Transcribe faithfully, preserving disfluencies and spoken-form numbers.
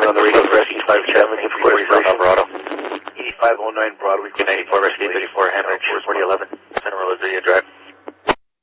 on the radio for S E five seven, eight forty South Alvarado. eighty-five oh nine Broadway. ninety-four Rescue thirty-four, Hammer, forty eleven, Santa Rosa Drive.